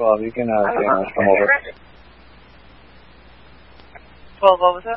12. You can come over. 12, what was that?